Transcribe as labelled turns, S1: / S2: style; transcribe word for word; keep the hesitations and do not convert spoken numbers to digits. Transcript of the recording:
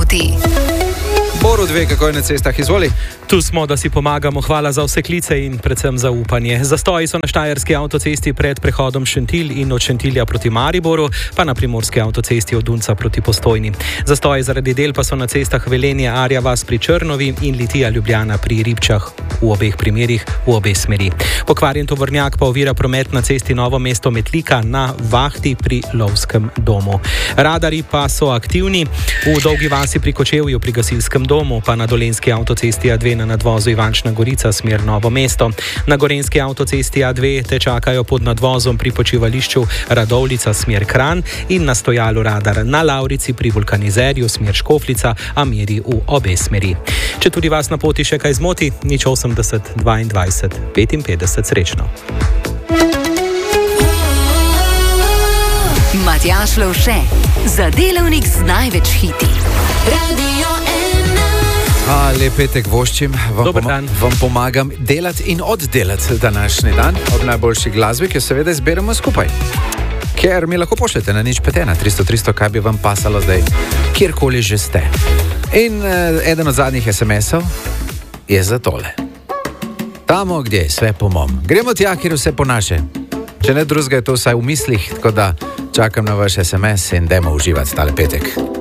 S1: minuti.
S2: Borut ve, kako je na cestah, izvoli.
S3: Tu smo, da si pomagamo, hvala za vse klice in predvsem za upanje. Zastoji so na štajerski avtocesti pred prehodom Šentilj in od Šentilja proti Mariboru, pa na primorski avtocesti od Dunca proti Postojni. Zastoji zaradi del pa so na cestah Velenje, Arja vas pri Črnovi in Litija Ljubljana pri Ribčah, v obeh primerih v obe smeri. Pokvarjen tovornjak pa ovira promet na cesti Novo mesto Metlika na vahti pri Lovskem domu. Radari pa so aktivni v Dolgi vasi pri Kočevju pri gasilskem domu, pa na dolenski avtocesti A dve na nadvozu Ivančna Gorica smer Novo mesto. Na gorenski avtocesti A dve te čakajo pod nadvozom pri počivališču Radovljica smer Kranj in na stojalu radar na Lavrici pri vulkanizerju smer Škofljica, a meri v obe smeri. Če tudi vas na poti še kaj zmoti, nič osemdeset dvaindvajset petinpetdeset, srečno.
S1: Matjaž Lovše, za delavnik z največ hiti. Radio
S2: A, lep petek voščim, vam,
S3: Dober
S2: poma
S3: dan.
S2: vam pomagam delati in oddelati današnji dan ob najboljši glasbi, ki jo seveda izberemo skupaj. Ker mi lahko pošljete na nič pet ena tristo tristo, kaj bi vam pasalo zdaj, kjerkoli že ste. In eh, eden od zadnjih es em esov je za tole. Tamo, gdje je sve po mom. Gremo tja, kjer vse po naše. Če ne drugega, je to vsaj v mislih, tako da čakam na vaš es em es in dajmo uživati tale petek.